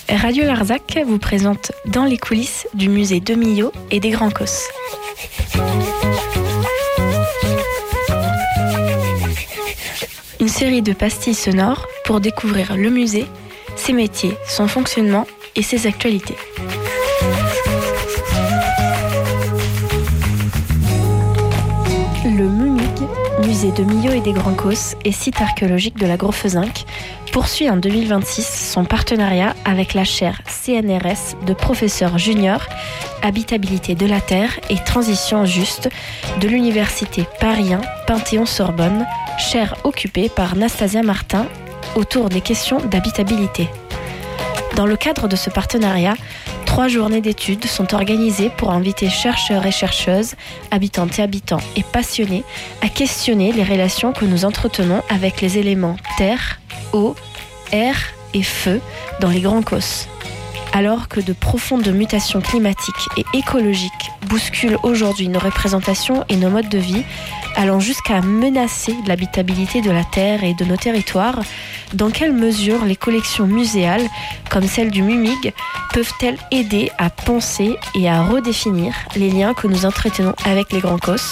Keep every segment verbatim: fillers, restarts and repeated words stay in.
Radio Larzac vous présente Dans les coulisses du musée de Millau et des Grands Causses. Une série de pastilles sonores pour découvrir le musée, ses métiers, son fonctionnement et ses actualités. Le MUMIG, musée de Millau et des Grands Causses et site archéologique de la Gros-Fezinck, poursuit en deux mille vingt-six son partenariat avec la chaire C N R S de professeur junior Habitabilité de la Terre et Transition Juste de l'Université Paris un Panthéon-Sorbonne, chaire occupée par Nastasia Martin autour des questions d'habitabilité. Dans le cadre de ce partenariat, trois journées d'études sont organisées pour inviter chercheurs et chercheuses, habitantes et habitants et passionnés à questionner les relations que nous entretenons avec les éléments terre, eau, air et feu dans les Grands Causses. Alors que de profondes mutations climatiques et écologiques bousculent aujourd'hui nos représentations et nos modes de vie, allant jusqu'à menacer l'habitabilité de la Terre et de nos territoires, dans quelle mesure les collections muséales, comme celle du MUMIG, peuvent-elles aider à penser et à redéfinir les liens que nous entretenons avec les Grands Causses ?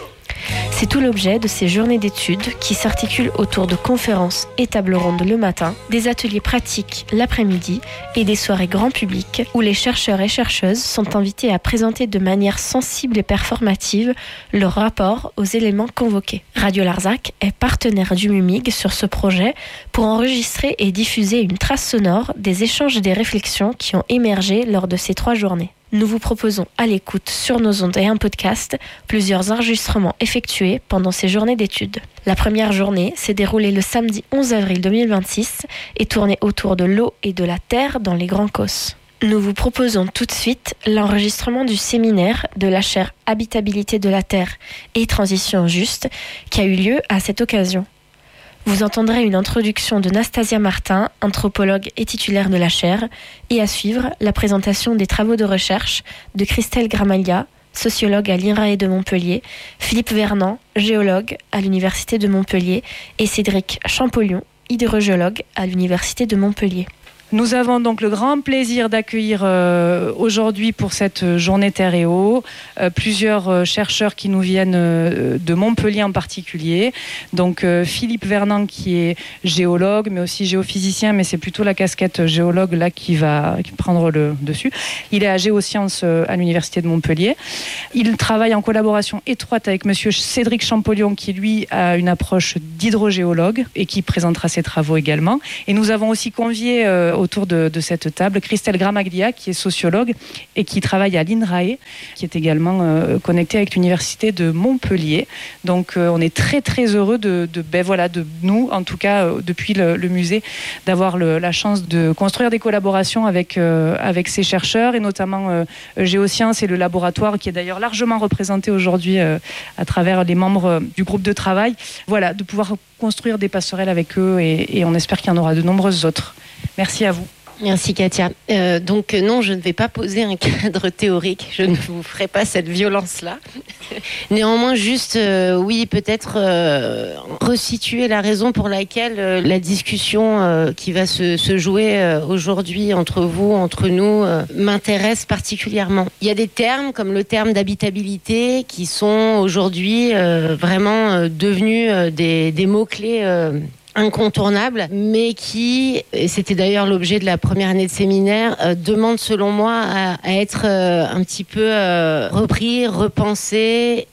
C'est tout l'objet de ces journées d'études qui s'articulent autour de conférences et tables rondes le matin, des ateliers pratiques l'après-midi et des soirées grand public où les chercheurs et chercheuses sont invités à présenter de manière sensible et performative leur rapport aux éléments convoqués. Radio Larzac est partenaire du MUMIG sur ce projet pour enregistrer et diffuser une trace sonore des échanges et des réflexions qui ont émergé lors de ces trois journées. Nous vous proposons à l'écoute sur nos ondes et un podcast plusieurs enregistrements effectués pendant ces journées d'études. La première journée s'est déroulée le samedi onze avril deux mille vingt-six et tournait autour de l'eau et de la terre dans les Grands Causses. Nous vous proposons tout de suite l'enregistrement du séminaire de la chaire Habitabilité de la Terre et Transition Juste qui a eu lieu à cette occasion. Vous entendrez une introduction de Nastasia Martin, anthropologue et titulaire de la chaire, et à suivre la présentation des travaux de recherche de Christelle Gramaglia, sociologue à l'I N R A E de Montpellier, Philippe Vernant, géologue à l'Université de Montpellier, et Cédric Champollion, hydrogéologue à l'Université de Montpellier. Nous avons donc le grand plaisir d'accueillir euh, aujourd'hui pour cette journée Terre et Eau euh, plusieurs euh, chercheurs qui nous viennent euh, de Montpellier en particulier. Donc euh, Philippe Vernant qui est géologue mais aussi géophysicien, mais c'est plutôt la casquette géologue là qui va prendre le dessus. Il est à Géosciences euh, à l'Université de Montpellier. Il travaille en collaboration étroite avec monsieur Cédric Champollion qui lui a une approche d'hydrogéologue et qui présentera ses travaux également. Et nous avons aussi convié euh, autour de, de cette table Christelle Gramaglia qui est sociologue et qui travaille à l'I N R A E, qui est également euh, connectée avec l'Université de Montpellier. Donc euh, on est très très heureux de, de, ben voilà, de nous, en tout cas euh, depuis le, le musée, d'avoir le, la chance de construire des collaborations avec, euh, avec ces chercheurs et notamment euh, Géosciences et le laboratoire qui est d'ailleurs largement représenté aujourd'hui euh, à travers les membres euh, du groupe de travail. Voilà, de pouvoir construire des passerelles avec eux et, et on espère qu'il y en aura de nombreuses autres. Merci à vous. Merci Katia. Euh, donc non, je ne vais pas poser un cadre théorique, je ne vous ferai pas cette violence-là. Néanmoins, juste, euh, oui, peut-être euh, resituer la raison pour laquelle euh, la discussion euh, qui va se, se jouer euh, aujourd'hui entre vous, entre nous, euh, m'intéresse particulièrement. Il y a des termes comme le terme d'habitabilité qui sont aujourd'hui euh, vraiment euh, devenus euh, des, des mots-clés euh, incontournable, mais qui, et c'était d'ailleurs l'objet de la première année de séminaire, euh, demande selon moi à, à être euh, un petit peu euh, repris, repensé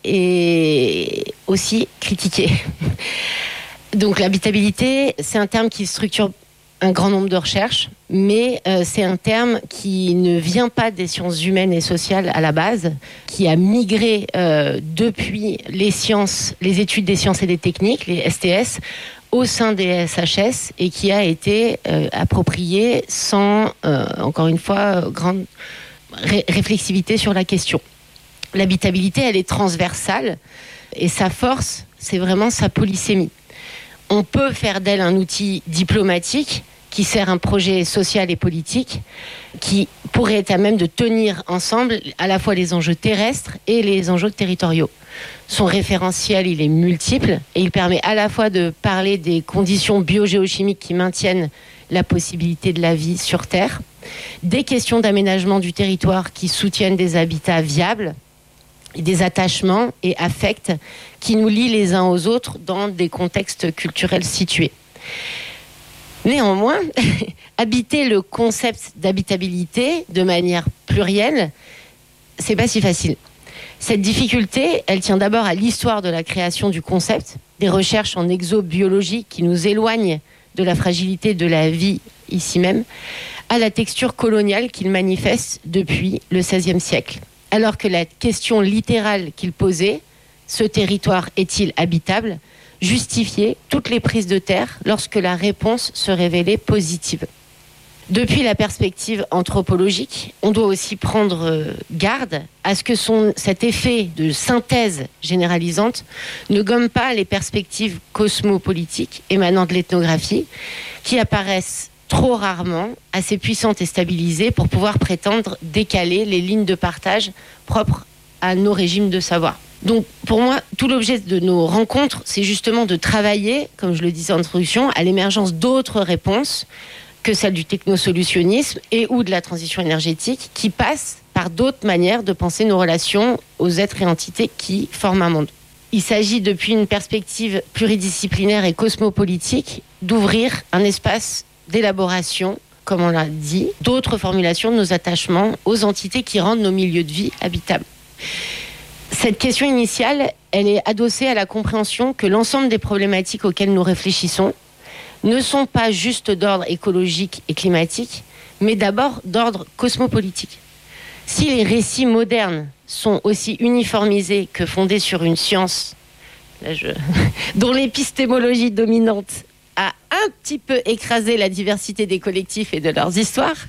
et aussi critiqué. Donc l'habitabilité, c'est un terme qui structure un grand nombre de recherches, mais euh, c'est un terme qui ne vient pas des sciences humaines et sociales à la base, qui a migré euh, depuis les sciences, les études des sciences et des techniques, les S T S, au sein des S H S et qui a été euh, approprié sans, euh, encore une fois, grande ré- réflexivité sur la question. L'habitabilité, elle est transversale et sa force, c'est vraiment sa polysémie. On peut faire d'elle un outil diplomatique qui sert un projet social et politique qui pourrait être à même de tenir ensemble à la fois les enjeux terrestres et les enjeux territoriaux. Son référentiel, il est multiple et il permet à la fois de parler des conditions biogéochimiques qui maintiennent la possibilité de la vie sur Terre, des questions d'aménagement du territoire qui soutiennent des habitats viables, des attachements et affects qui nous lient les uns aux autres dans des contextes culturels situés. Néanmoins, habiter le concept d'habitabilité de manière plurielle, c'est pas si facile. Cette difficulté, elle tient d'abord à l'histoire de la création du concept, des recherches en exobiologie qui nous éloignent de la fragilité de la vie ici même, à la texture coloniale qu'il manifeste depuis le seizième siècle. Alors que la question littérale qu'il posait, ce territoire est-il habitable, justifiait toutes les prises de terre lorsque la réponse se révélait positive. Depuis la perspective anthropologique, on doit aussi prendre garde à ce que son, cet effet de synthèse généralisante ne gomme pas les perspectives cosmopolitiques émanant de l'ethnographie qui apparaissent trop rarement assez puissantes et stabilisées pour pouvoir prétendre décaler les lignes de partage propres à nos régimes de savoir. Donc, pour moi, tout l'objet de nos rencontres, c'est justement de travailler, comme je le disais en introduction, à l'émergence d'autres réponses que celle du technosolutionnisme et ou de la transition énergétique, qui passent par d'autres manières de penser nos relations aux êtres et entités qui forment un monde. Il s'agit, depuis une perspective pluridisciplinaire et cosmopolitique, d'ouvrir un espace d'élaboration, comme on l'a dit, d'autres formulations de nos attachements aux entités qui rendent nos milieux de vie habitables. Cette question initiale, elle est adossée à la compréhension que l'ensemble des problématiques auxquelles nous réfléchissons ne sont pas juste d'ordre écologique et climatique, mais d'abord d'ordre cosmopolitique. Si les récits modernes sont aussi uniformisés que fondés sur une science là je... dont l'épistémologie dominante a un petit peu écrasé la diversité des collectifs et de leurs histoires,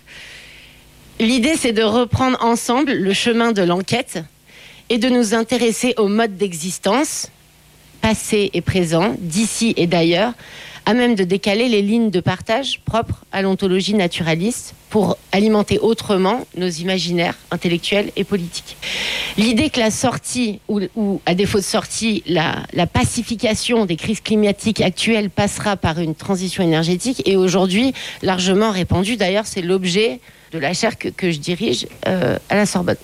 l'idée c'est de reprendre ensemble le chemin de l'enquête et de nous intéresser aux modes d'existence, passé et présent, d'ici et d'ailleurs, à même de décaler les lignes de partage propres à l'ontologie naturaliste pour alimenter autrement nos imaginaires intellectuels et politiques. L'idée que la sortie, ou, ou à défaut de sortie, la, la pacification des crises climatiques actuelles passera par une transition énergétique est aujourd'hui largement répandue. D'ailleurs, c'est l'objet de la chaire que, que je dirige euh, à la Sorbonne.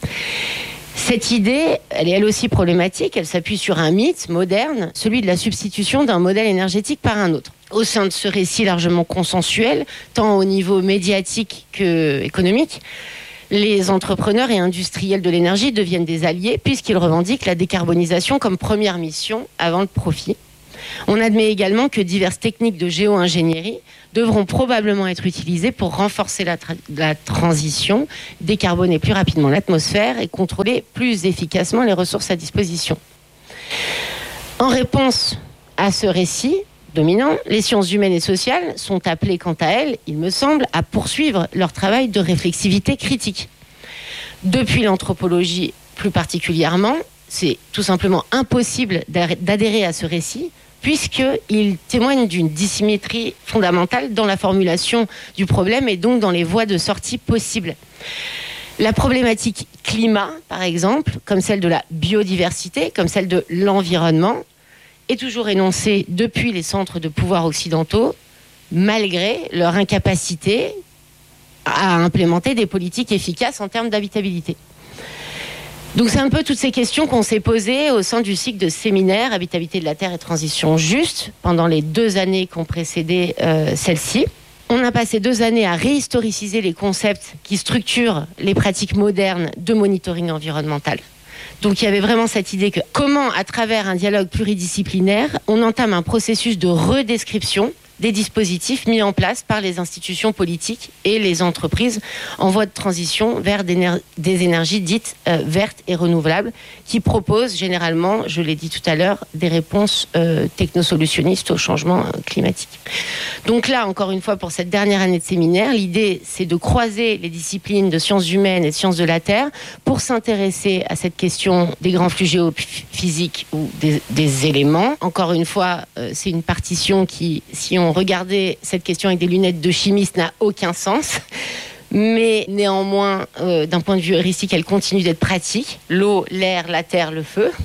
Cette idée, elle est elle aussi problématique, elle s'appuie sur un mythe moderne, celui de la substitution d'un modèle énergétique par un autre. Au sein de ce récit largement consensuel, tant au niveau médiatique qu'économique, les entrepreneurs et industriels de l'énergie deviennent des alliés puisqu'ils revendiquent la décarbonisation comme première mission avant le profit. On admet également que diverses techniques de géo-ingénierie devront probablement être utilisées pour renforcer la, tra- la transition, décarboner plus rapidement l'atmosphère et contrôler plus efficacement les ressources à disposition. En réponse à ce récit dominant, les sciences humaines et sociales sont appelées quant à elles, il me semble, à poursuivre leur travail de réflexivité critique. Depuis l'anthropologie plus particulièrement, c'est tout simplement impossible d'adhérer à ce récit puisqu'il témoigne d'une dissymétrie fondamentale dans la formulation du problème et donc dans les voies de sortie possibles. La problématique climat, par exemple, comme celle de la biodiversité, comme celle de l'environnement, est toujours énoncée depuis les centres de pouvoir occidentaux, malgré leur incapacité à implémenter des politiques efficaces en termes d'habitabilité. Donc c'est un peu toutes ces questions qu'on s'est posées au sein du cycle de séminaires Habitabilité de la Terre et Transition Juste pendant les deux années qui ont précédé euh, celle-ci. On a passé deux années à réhistoriciser les concepts qui structurent les pratiques modernes de monitoring environnemental. Donc il y avait vraiment cette idée que comment, à travers un dialogue pluridisciplinaire, on entame un processus de redescription des dispositifs mis en place par les institutions politiques et les entreprises en voie de transition vers des, éner- des énergies dites euh, vertes et renouvelables qui proposent généralement, je l'ai dit tout à l'heure, des réponses euh, technosolutionnistes au changement euh, climatique. Donc là, encore une fois, pour cette dernière année de séminaire, l'idée c'est de croiser les disciplines de sciences humaines et de sciences de la Terre pour s'intéresser à cette question des grands flux géophysiques ou des, des éléments. Encore une fois, euh, c'est une partition qui, si on regarder cette question avec des lunettes de chimiste n'a aucun sens, mais néanmoins, euh, d'un point de vue heuristique, elle continue d'être pratique. L'eau, l'air, la terre, le feu.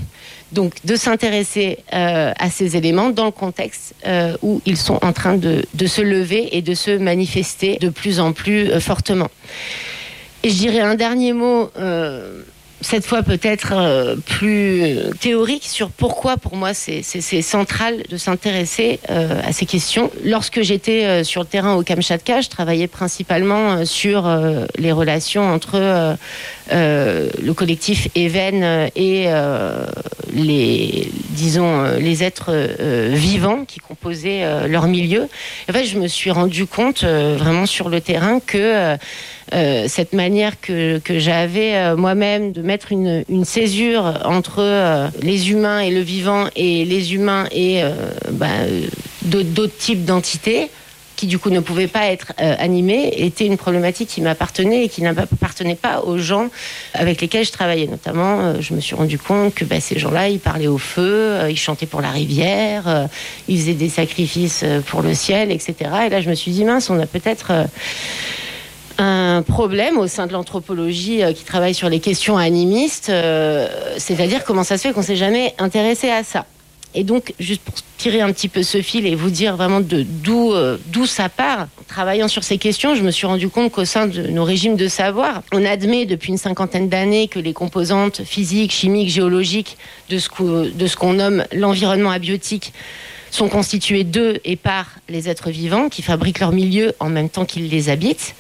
Donc de s'intéresser euh, à ces éléments dans le contexte euh, où ils sont en train de, de se lever et de se manifester de plus en plus euh, fortement. Et je dirais un dernier mot, euh, cette fois peut-être euh, plus théorique, sur pourquoi pour moi c'est, c'est, c'est central de s'intéresser euh, à ces questions. Lorsque j'étais euh, sur le terrain au Kamchatka, je travaillais principalement euh, sur euh, les relations entre euh, euh, le collectif Even et euh, les, disons, euh, les êtres euh, vivants qui composaient euh, leur milieu. En fait, je me suis rendu compte euh, vraiment sur le terrain que euh, Euh, cette manière que, que j'avais euh, moi-même de mettre une, une césure entre euh, les humains et le vivant et les humains et euh, bah, d'autres, d'autres types d'entités qui du coup ne pouvaient pas être euh, animées était une problématique qui m'appartenait et qui n'appartenait pas aux gens avec lesquels je travaillais. Notamment, euh, je me suis rendu compte que bah, ces gens-là, ils parlaient au feu, euh, ils chantaient pour la rivière, euh, ils faisaient des sacrifices pour le ciel, et cetera. Et là, je me suis dit, mince, on a peut-être... Euh, un problème au sein de l'anthropologie euh, qui travaille sur les questions animistes, euh, c'est-à-dire comment ça se fait qu'on ne s'est jamais intéressé à ça. Et donc, juste pour tirer un petit peu ce fil et vous dire vraiment de, d'où, euh, d'où ça part, en travaillant sur ces questions, je me suis rendu compte qu'au sein de nos régimes de savoir, on admet depuis une cinquantaine d'années que les composantes physiques, chimiques, géologiques de ce, que, de ce qu'on nomme l'environnement abiotique sont constituées de et par les êtres vivants qui fabriquent leur milieu en même temps qu'ils les habitent.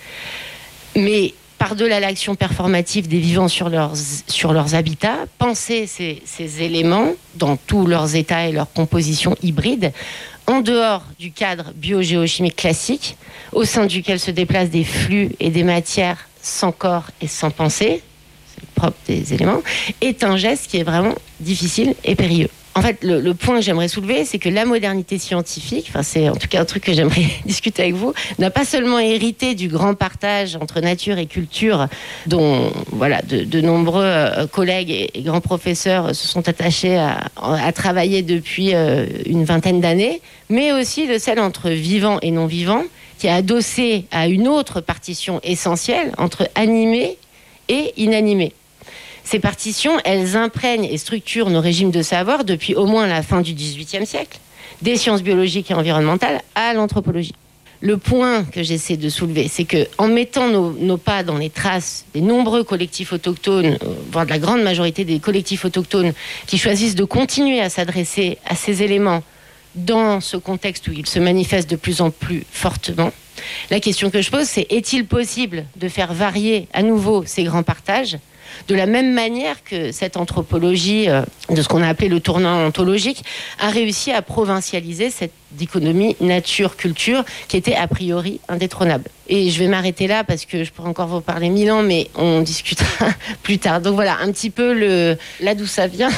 Mais par-delà l'action performative des vivants sur leurs, sur leurs habitats, penser ces, ces éléments dans tous leurs états et leurs compositions hybrides, en dehors du cadre biogéochimique classique, au sein duquel se déplacent des flux et des matières sans corps et sans pensée, c'est le propre des éléments, est un geste qui est vraiment difficile et périlleux. En fait, le, le point que j'aimerais soulever, c'est que la modernité scientifique, enfin c'est en tout cas un truc que j'aimerais discuter avec vous, n'a pas seulement hérité du grand partage entre nature et culture, dont voilà de, de nombreux euh, collègues et, et grands professeurs se sont attachés à, à travailler depuis euh, une vingtaine d'années, mais aussi de celle entre vivants et non vivants, qui est adossée à une autre partition essentielle entre animé et inanimé. Ces partitions, elles imprègnent et structurent nos régimes de savoir depuis au moins la fin du dix-huitième siècle, des sciences biologiques et environnementales à l'anthropologie. Le point que j'essaie de soulever, c'est qu'en mettant nos, nos pas dans les traces des nombreux collectifs autochtones, voire de la grande majorité des collectifs autochtones qui choisissent de continuer à s'adresser à ces éléments dans ce contexte où ils se manifestent de plus en plus fortement, la question que je pose, c'est est-il possible de faire varier à nouveau ces grands partages de la même manière que cette anthropologie euh, de ce qu'on a appelé le tournant ontologique a réussi à provincialiser cette dichotomie nature-culture qui était a priori indétrônable. Et je vais m'arrêter là parce que je pourrais encore vous parler mille ans, mais on discutera plus tard. Donc voilà, un petit peu le, là d'où ça vient,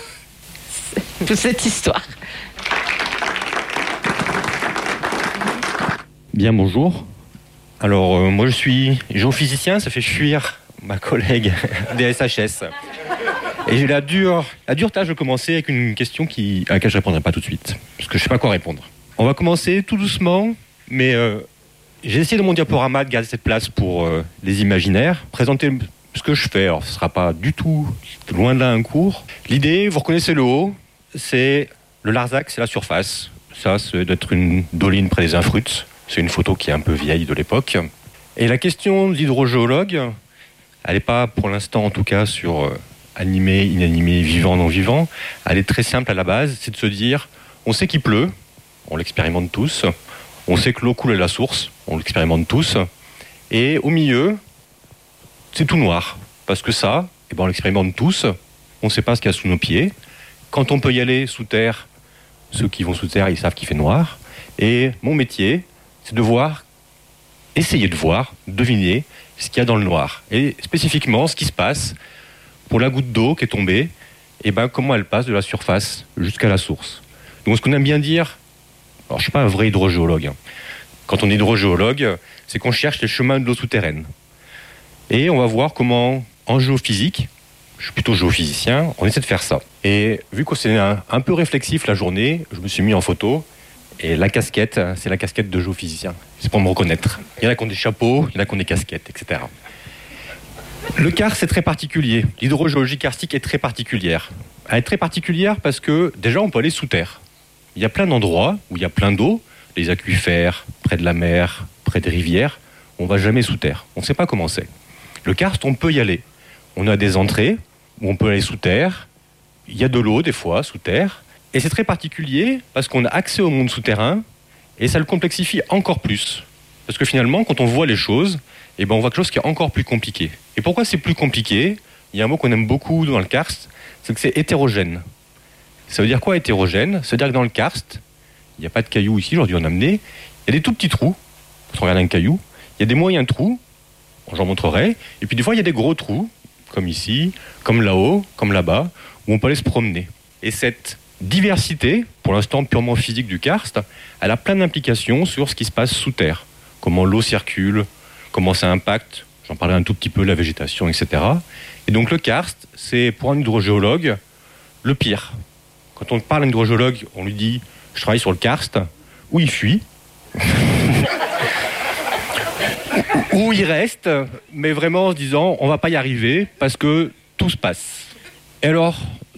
toute cette histoire. Bien, bonjour. Alors, euh, moi je suis géophysicien, ça fait fuir ma collègue des S H S. Et j'ai la dure, la dure tâche de commencer avec une question qui, à laquelle je ne répondrai pas tout de suite, parce que je ne sais pas quoi répondre. On va commencer tout doucement, mais euh, j'ai essayé de mon diaporama de garder cette place pour euh, les imaginaires, présenter ce que je fais. Alors, ce ne sera pas du tout, loin de là, un cours. L'idée, vous reconnaissez le haut, c'est le Larzac, c'est la surface. Ça, c'est d'être une doline près des Infruts. C'est une photo qui est un peu vieille de l'époque. Et la question de l'hydrogéologue, elle n'est pas, pour l'instant en tout cas, sur euh, animé, inanimé, vivant, non vivant. Elle est très simple à la base, c'est de se dire, on sait qu'il pleut, on l'expérimente tous. On sait que l'eau coule à la source, on l'expérimente tous. Et au milieu, c'est tout noir. Parce que ça, eh ben, on l'expérimente tous. On ne sait pas ce qu'il y a sous nos pieds. Quand on peut y aller sous terre, ceux qui vont sous terre, ils savent qu'il fait noir. Et mon métier, c'est de voir, essayer de voir, deviner ce qu'il y a dans le noir. Et spécifiquement, ce qui se passe pour la goutte d'eau qui est tombée, et ben, comment elle passe de la surface jusqu'à la source. Donc ce qu'on aime bien dire, alors je ne suis pas un vrai hydrogéologue, hein. Quand on est hydrogéologue, c'est qu'on cherche les chemins de l'eau souterraine. Et on va voir comment, en géophysique, je suis plutôt géophysicien, on essaie de faire ça. Et vu que c'est un, un peu réflexif la journée, je me suis mis en photo. Et la casquette, c'est la casquette de géophysicien. C'est pour me reconnaître. Il y en a qui ont des chapeaux, il y en a qui ont des casquettes, et cetera. Le karst, c'est très particulier. L'hydrogéologie karstique est très particulière. Elle est très particulière parce que, déjà, on peut aller sous terre. Il y a plein d'endroits où il y a plein d'eau, les aquifères, près de la mer, près des rivières. On ne va jamais sous terre. On ne sait pas comment c'est. Le karst, on peut y aller. On a des entrées où on peut aller sous terre. Il y a de l'eau, des fois, sous terre. Et c'est très particulier parce qu'on a accès au monde souterrain et ça le complexifie encore plus. Parce que finalement, quand on voit les choses, eh ben, on voit quelque chose qui est encore plus compliqué. Et pourquoi c'est plus compliqué ? Il y a un mot qu'on aime beaucoup dans le karst, c'est que c'est hétérogène. Ça veut dire quoi hétérogène ? Ça veut dire que dans le karst, il n'y a pas de cailloux ici, j'aurais dû en amener, il y a des tout petits trous, quand on regarde un caillou, il y a des moyens trous, j'en montrerai, et puis des fois il y a des gros trous, comme ici, comme là-haut, comme là-bas, où on peut aller se promener. Et cette diversité, pour l'instant purement physique du karst, elle a plein d'implications sur ce qui se passe sous terre. Comment l'eau circule, comment ça impacte, j'en parlerai un tout petit peu, la végétation, et cetera. Et donc le karst, c'est pour un hydrogéologue le pire. Quand on parle à un hydrogéologue, on lui dit « je travaille sur le karst », ou il fuit, ou il reste, mais vraiment en se disant « on ne va pas y arriver parce que tout se passe ». Et alors,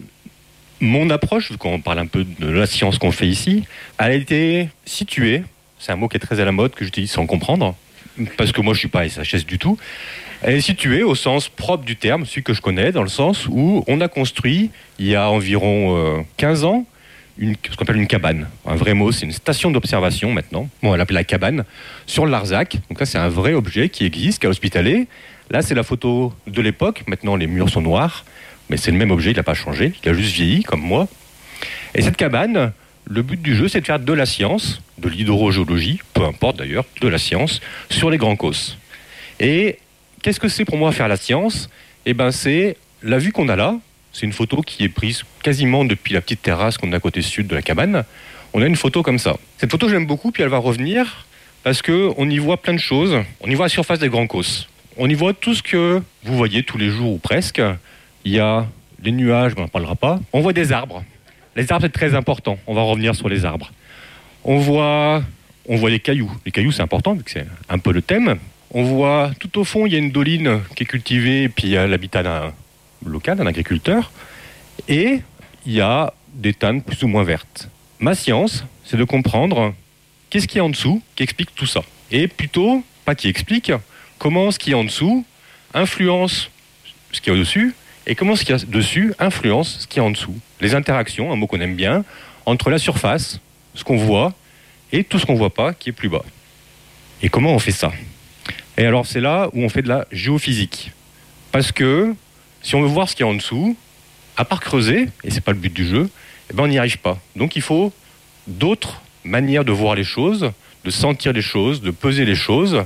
mon approche, quand on parle un peu de la science qu'on fait ici, elle a été située, c'est un mot qui est très à la mode, que j'utilise sans comprendre, parce que moi je ne suis pas S H S du tout, elle est située au sens propre du terme, celui que je connais, dans le sens où on a construit, il y a environ euh, quinze ans, une, ce qu'on appelle une cabane. Un vrai mot, c'est une station d'observation maintenant, bon, on l'appelle la cabane, sur le Larzac. Donc là c'est un vrai objet qui existe, qui est hospitalier. Là c'est la photo de l'époque, maintenant les murs sont noirs, mais c'est le même objet, il n'a pas changé, il a juste vieilli comme moi. Et cette cabane, le but du jeu, c'est de faire de la science, de l'hydrogéologie, peu importe d'ailleurs, de la science, sur les grands causses. Et qu'est-ce que c'est pour moi faire la science ? Eh ben, c'est la vue qu'on a là. C'est une photo qui est prise quasiment depuis la petite terrasse qu'on a à côté sud de la cabane. On a une photo comme ça. Cette photo, j'aime beaucoup, puis elle va revenir parce qu'on y voit plein de choses. On y voit la surface des grands causses. On y voit tout ce que vous voyez tous les jours ou presque. Il y a les nuages, mais on n'en parlera pas. On voit des arbres. Les arbres, c'est très important. On va revenir sur les arbres. On voit, on voit les cailloux. Les cailloux, c'est important, vu que c'est un peu le thème. On voit, tout au fond, il y a une doline qui est cultivée, et puis il y a l'habitat d'un local, d'un agriculteur. Et il y a des tannes plus ou moins vertes. Ma science, c'est de comprendre qu'est-ce qu'il y a en dessous qui explique tout ça. Et plutôt, pas qui explique, comment ce qui est en dessous influence ce qui est au-dessus, et comment ce qui est dessus influence ce qui est en dessous. Les interactions, un mot qu'on aime bien, entre la surface, ce qu'on voit, et tout ce qu'on ne voit pas, qui est plus bas. Et comment on fait ça ? Et alors c'est là où on fait de la géophysique. Parce que si on veut voir ce qu'il y a en dessous, à part creuser, et ce n'est pas le but du jeu, eh ben on n'y arrive pas. Donc il faut d'autres manières de voir les choses, de sentir les choses, de peser les choses.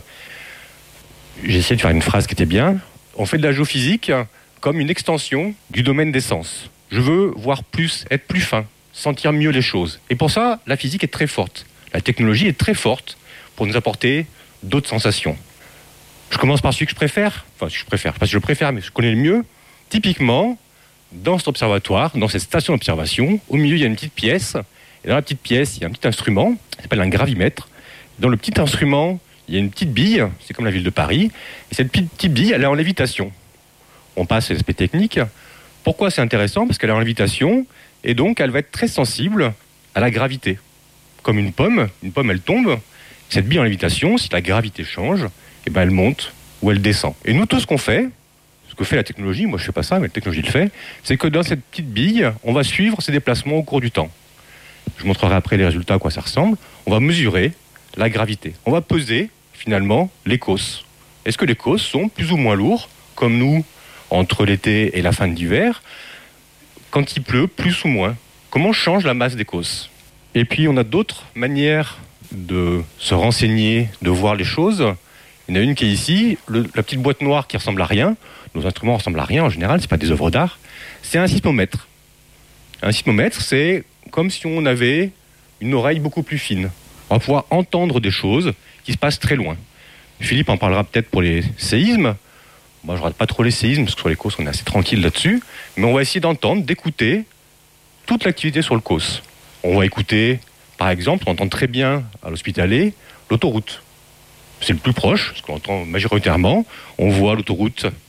J'ai essayé de faire une phrase qui était bien. On fait de la géophysique comme une extension du domaine des sens. Je veux voir plus, être plus fin, sentir mieux les choses. Et pour ça, la physique est très forte. La technologie est très forte pour nous apporter d'autres sensations. Je commence par celui que je préfère. Enfin, si je préfère, pas si je préfère, mais je connais le mieux. Typiquement, dans cet observatoire, dans cette station d'observation, au milieu, il y a une petite pièce. Et dans la petite pièce, il y a un petit instrument, qui s'appelle un gravimètre. Dans le petit instrument, il y a une petite bille, c'est comme la ville de Paris. Et cette petite bille, elle est en lévitation. On passe à l'aspect technique. Pourquoi c'est intéressant ? Parce qu'elle est en lévitation, et donc elle va être très sensible à la gravité. Comme une pomme, une pomme elle tombe, cette bille en lévitation, si la gravité change, eh ben elle monte ou elle descend. Et nous, tout ce qu'on fait, ce que fait la technologie, moi je ne fais pas ça, mais la technologie le fait, c'est que dans cette petite bille, on va suivre ses déplacements au cours du temps. Je montrerai après les résultats, à quoi ça ressemble. On va mesurer la gravité. On va peser, finalement, les causses. Est-ce que les causses sont plus ou moins lourds, comme nous, entre l'été et la fin de l'hiver, quand il pleut, plus ou moins? Comment change la masse des causses? Et puis, on a d'autres manières de se renseigner, de voir les choses. Il y en a une qui est ici, le, la petite boîte noire qui ressemble à rien. Nos instruments ressemblent à rien en général, c'est pas des œuvres d'art. C'est un sismomètre. Un sismomètre, c'est comme si on avait une oreille beaucoup plus fine. On va pouvoir entendre des choses qui se passent très loin. Philippe en parlera peut-être pour les séismes. Moi, je ne rate pas trop les séismes, parce que sur les causses, on est assez tranquille là-dessus. Mais on va essayer d'entendre, d'écouter toute l'activité sur le causse. On va écouter, par exemple, on entend très bien à l'Hospitalet, l'autoroute. C'est le plus proche, ce qu'on entend majoritairement. On voit l'autoroute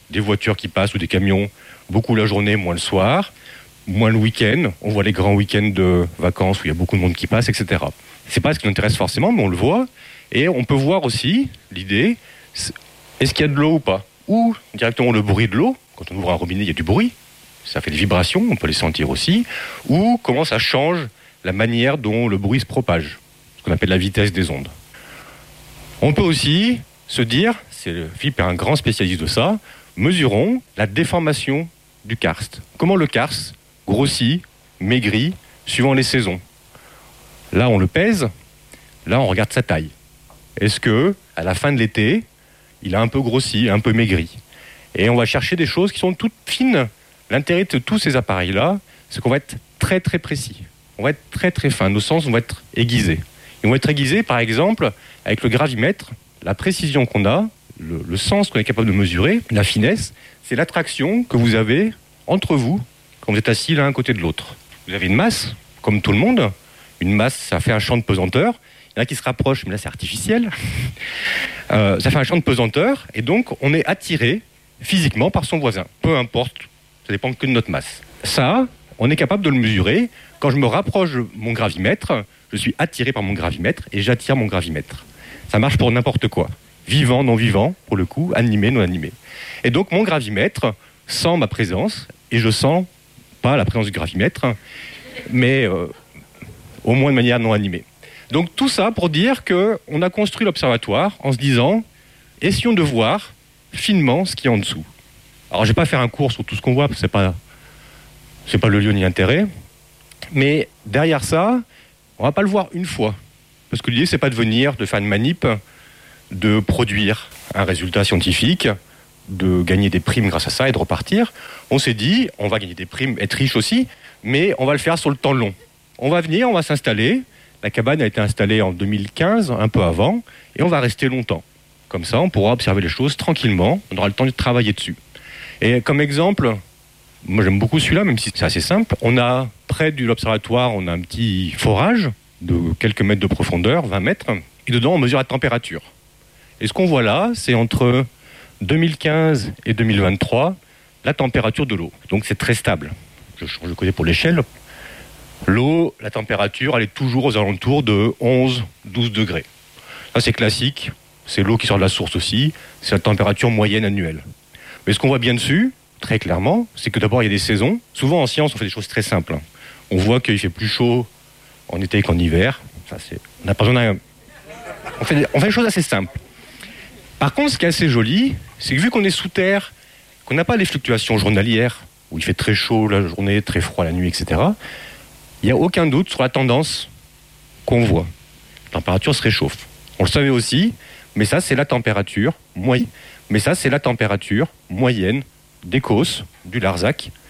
des voitures qui passent ou des camions, beaucoup la journée, moins le soir, moins le week-end. On voit les grands week-ends de vacances où il y a beaucoup de monde qui passe, et cetera. C'est pas ce qui nous intéresse forcément, mais on le voit. Et on peut voir aussi l'idée, est-ce qu'il y a de l'eau ou pas? Ou directement le bruit de l'eau, quand on ouvre un robinet, il y a du bruit, ça fait des vibrations, on peut les sentir aussi. Ou comment ça change la manière dont le bruit se propage, ce qu'on appelle la vitesse des ondes. On peut aussi se dire, c'est Philippe est un grand spécialiste de ça, mesurons la déformation du karst. Comment le karst grossit, maigrit, suivant les saisons. Là, on le pèse, là, on regarde sa taille. Est-ce que, à la fin de l'été, il a un peu grossi, un peu maigri? Et on va chercher des choses qui sont toutes fines. L'intérêt de tous ces appareils-là, c'est qu'on va être très très précis. On va être très très fin. Nos sens vont être aiguisés. Ils vont être aiguisés, par exemple, avec le gravimètre. La précision qu'on a, le, le sens qu'on est capable de mesurer, la finesse, c'est l'attraction que vous avez entre vous quand vous êtes assis l'un à côté de l'autre. Vous avez une masse, comme tout le monde. Une masse, ça fait un champ de pesanteur. Il y en a qui se rapprochent, mais là c'est artificiel. Euh, ça fait un champ de pesanteur, et donc on est attiré physiquement par son voisin. Peu importe, ça dépend que de notre masse. Ça, on est capable de le mesurer. Quand je me rapproche de mon gravimètre, je suis attiré par mon gravimètre et j'attire mon gravimètre. Ça marche pour n'importe quoi. Vivant, non vivant, pour le coup, animé, non animé. Et donc mon gravimètre sent ma présence, et je sens pas la présence du gravimètre, mais euh, au moins de manière non animée. Donc tout ça pour dire qu'on a construit l'observatoire en se disant, essayons de voir finement ce qu'il y a en dessous. Alors je ne vais pas faire un cours sur tout ce qu'on voit, parce que ce n'est pas, c'est pas le lieu ni l'intérêt, mais derrière ça, on ne va pas le voir une fois. Parce que l'idée, ce n'est pas de venir, de faire une manip, de produire un résultat scientifique, de gagner des primes grâce à ça et de repartir. On s'est dit, on va gagner des primes, être riche aussi, mais on va le faire sur le temps long. On va venir, on va s'installer. La cabane a été installée en deux mille quinze, un peu avant, et on va rester longtemps. Comme ça, on pourra observer les choses tranquillement, on aura le temps de travailler dessus. Et comme exemple, moi j'aime beaucoup celui-là, même si c'est assez simple, on a près de l'observatoire, on a un petit forage de quelques mètres de profondeur, vingt mètres, et dedans on mesure la température. Et ce qu'on voit là, c'est entre deux mille quinze et deux mille vingt-trois, la température de l'eau. Donc c'est très stable. Je change de côté pour l'échelle. L'eau, la température, elle est toujours aux alentours de onze à douze degrés. Ça, c'est classique. C'est l'eau qui sort de la source aussi. C'est la température moyenne annuelle. Mais ce qu'on voit bien dessus, très clairement, c'est que d'abord, il y a des saisons. Souvent, en science, on fait des choses très simples. On voit qu'il fait plus chaud en été qu'en hiver. Ça, c'est... On n'a pas besoin d'un... On fait, des... on fait des choses assez simples. Par contre, ce qui est assez joli, c'est que vu qu'on est sous terre, qu'on n'a pas les fluctuations journalières, où il fait très chaud la journée, très froid la nuit, et cetera, il n'y a aucun doute sur la tendance qu'on voit. La température se réchauffe. On le savait aussi, mais ça, c'est la température moyenne. Mais ça, c'est la température moyenne des Causses, du Larzac,